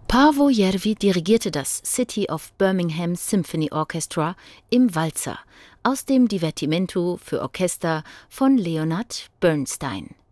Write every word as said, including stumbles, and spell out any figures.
Paavo Järvi dirigierte das City of Birmingham Symphony Orchestra im Walzer aus dem Divertimento für Orchester von Leonard Bernstein.